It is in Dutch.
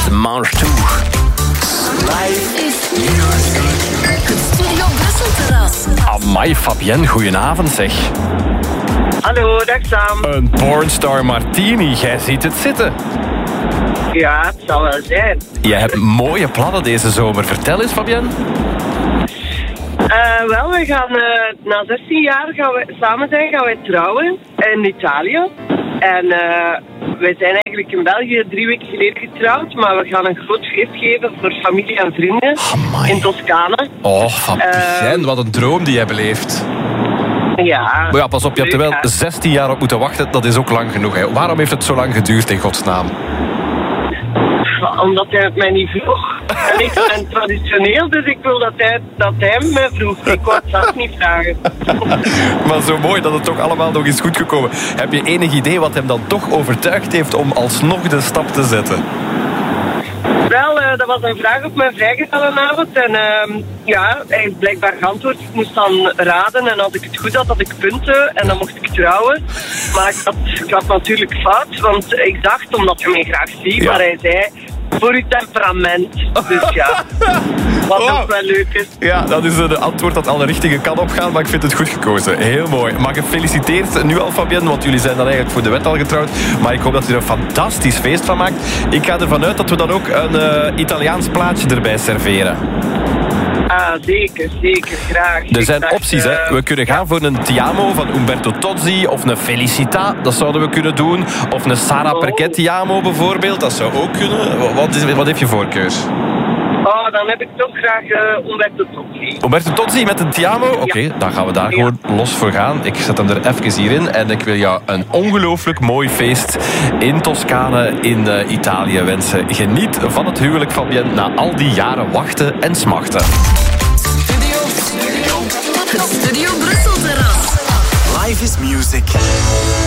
met Mange Tour. Live is music. Het Studio Brussel terras. Amai, Fabienne, goedenavond zeg. Hallo, dag Sam. Een pornstar martini, jij ziet het zitten. Ja, het zal wel zijn. Jij hebt mooie plannen deze zomer. Vertel eens, Fabienne. Wel, we gaan na 16 jaar gaan wij trouwen in Italië. En wij zijn eigenlijk in België 3 weken geleden getrouwd, maar we gaan een groot feest geven voor familie en vrienden in Toscane. Oh, Fabienne, wat een droom die jij beleeft. Ja. Maar ja, pas op, je hebt er wel 16 jaar op moeten wachten. Dat is ook lang genoeg. Hè. Waarom heeft het zo lang geduurd, in godsnaam? Omdat hij het mij niet vroeg. En ik ben traditioneel, dus ik wil dat hij me vroeg. Ik wou het zelf niet vragen. Maar zo mooi dat het toch allemaal nog is goed gekomen. Heb je enig idee wat hem dan toch overtuigd heeft om alsnog de stap te zetten? Wel, dat was een vraag op mijn vrijgezellenavond. En hij heeft blijkbaar geantwoord. Ik moest dan raden en als ik het goed had ik punten. En dan mocht ik trouwen. Maar ik had natuurlijk fout, want ik dacht, omdat je mij graag ziet. Ja. Maar hij zei, voor uw temperament. Dus ja, wat ook wel leuk is. Ja, dat is een antwoord dat alle richtingen kan opgaan, maar ik vind het goed gekozen. Heel mooi. Maar gefeliciteerd nu al, Fabienne, want jullie zijn dan eigenlijk voor de wet al getrouwd. Maar ik hoop dat u er een fantastisch feest van maakt. Ik ga ervan uit dat we dan ook een Italiaans plaatje erbij serveren. Ah, zeker, graag. Er zijn opties, hè. We kunnen gaan voor een Ti amo van Umberto Tozzi of een Felicita, dat zouden we kunnen doen. Of een Sara Perché Ti amo bijvoorbeeld, dat zou ook kunnen. Wat heeft je voorkeur? Oh, dan heb ik toch graag Umberto Tozzi. Umberto Tozzi met een Ti amo? Oké, dan gaan we daar gewoon los voor gaan. Ik zet hem er even hierin en ik wil jou een ongelooflijk mooi feest in Toscane in Italië wensen. Geniet van het huwelijk, Fabienne, na al die jaren wachten en smachten. Het Studio Brussel terras. Live is music.